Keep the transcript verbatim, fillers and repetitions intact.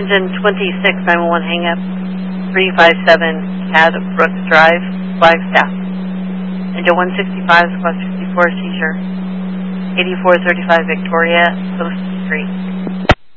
Engine twenty-six, nine one one hang up, three five seven Cad Brooks Drive, Flagstaff. Engine one sixty-five, squad sixty-four, seizure, eighty-four thirty-five Victoria, Post Street.